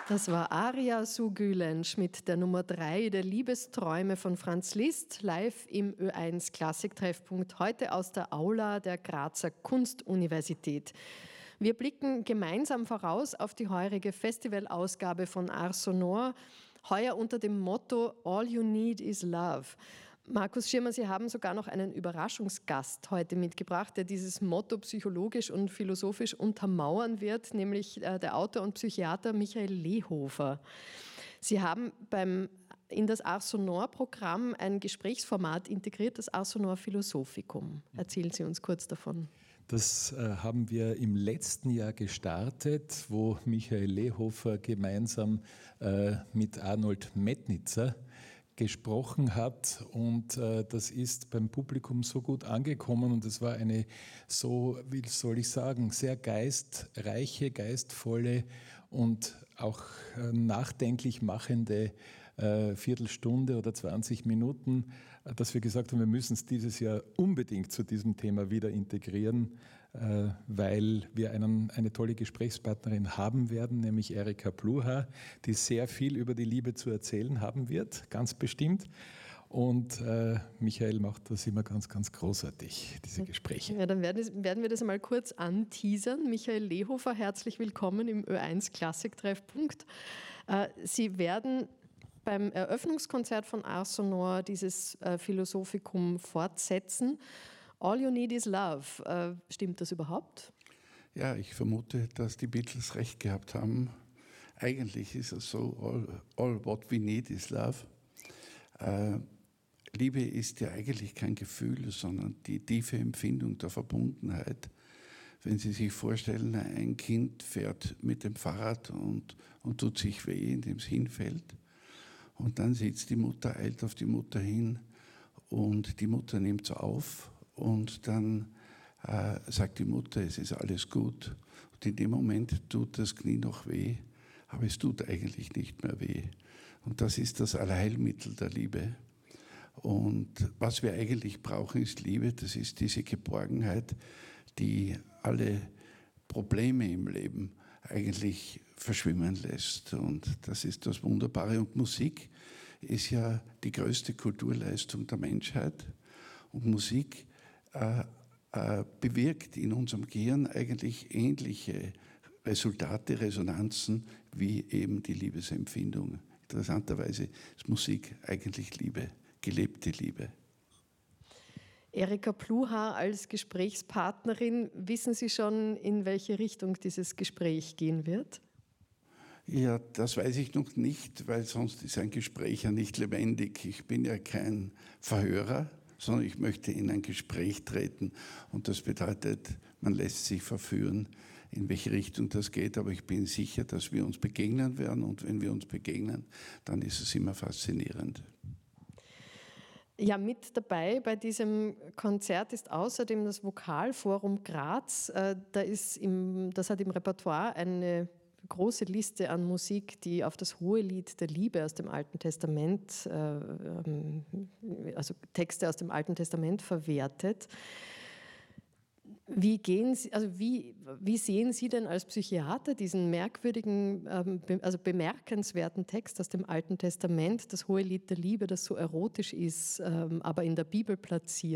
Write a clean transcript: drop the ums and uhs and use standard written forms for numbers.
Das war Aria zu Gülensch mit der Nummer 3 der Liebesträume von Franz Liszt, live im Ö1 Klassiktreffpunkt, heute aus der Aula der Grazer Kunstuniversität. Wir blicken gemeinsam voraus auf die heurige Festivalausgabe von Ars Sonor, heuer unter dem Motto All You Need Is Love. Markus Schirmer, Sie haben sogar noch einen Überraschungsgast heute mitgebracht, der dieses Motto psychologisch und philosophisch untermauern wird, nämlich der Autor und Psychiater Michael Lehofer. Sie haben in das Ars Sonor-Programm ein Gesprächsformat integriert, das Ars Sonor Philosophicum. Erzählen Sie uns kurz davon. Das haben wir im letzten Jahr gestartet, wo Michael Lehofer gemeinsam mit Arnold Metnitzer gesprochen hat, und das ist beim Publikum so gut angekommen, und es war eine so, wie soll ich sagen, sehr geistreiche, geistvolle und auch nachdenklich machende Viertelstunde oder 20 Minuten, dass wir gesagt haben, wir müssen es dieses Jahr unbedingt zu diesem Thema wieder integrieren, weil wir eine tolle Gesprächspartnerin haben werden, nämlich Erika Pluhar, die sehr viel über die Liebe zu erzählen haben wird, ganz bestimmt. Und Michael macht das immer ganz, ganz großartig, diese Gespräche. Ja, dann werden wir das mal kurz anteasern. Michael Lehofer, herzlich willkommen im Ö1 Klassiktreffpunkt. Sie werden beim Eröffnungskonzert von Ars Sonor dieses Philosophikum fortsetzen. All You Need Is Love. Stimmt das überhaupt? Ja, ich vermute, dass die Beatles recht gehabt haben. Eigentlich ist es so, all what we need is love. Liebe ist ja eigentlich kein Gefühl, sondern die tiefe Empfindung der Verbundenheit. Wenn Sie sich vorstellen, ein Kind fährt mit dem Fahrrad und tut sich weh, indem es hinfällt. Und dann sitzt die Mutter, eilt auf die Mutter hin, und die Mutter nimmt es auf, und dann sagt die Mutter, es ist alles gut. Und in dem Moment tut das Knie noch weh, aber es tut eigentlich nicht mehr weh. Und das ist das Allheilmittel der Liebe. Und was wir eigentlich brauchen, ist Liebe. Das ist diese Geborgenheit, die alle Probleme im Leben eigentlich verschwimmen lässt. Und das ist das Wunderbare. Und Musik ist ja die größte Kulturleistung der Menschheit. Und Musik bewirkt in unserem Gehirn eigentlich ähnliche Resultate, Resonanzen wie eben die Liebesempfindung. Interessanterweise ist Musik eigentlich Liebe, gelebte Liebe. Erika Pluhar als Gesprächspartnerin, wissen Sie schon, in welche Richtung dieses Gespräch gehen wird? Ja, das weiß ich noch nicht, weil sonst ist ein Gespräch ja nicht lebendig. Ich bin ja kein Verhörer, sondern ich möchte in ein Gespräch treten. Und das bedeutet, man lässt sich verführen, in welche Richtung das geht. Aber ich bin sicher, dass wir uns begegnen werden. Und wenn wir uns begegnen, dann ist es immer faszinierend. Ja, mit dabei bei diesem Konzert ist außerdem das Vokalforum Graz. Das hat im Repertoire eine große Liste an Musik, die auf das Hohelied der Liebe aus dem Alten Testament, also Texte aus dem Alten Testament verwertet. Wie sehen Sie denn als Psychiater diesen merkwürdigen, also bemerkenswerten Text aus dem Alten Testament, das Hohelied der Liebe, das so erotisch ist, aber in der Bibel platziert?